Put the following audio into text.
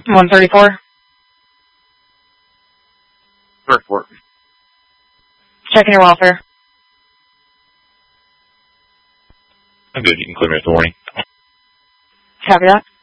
134. Report. Checking your welfare. I'm good. You can clear me at the warning. Copy that.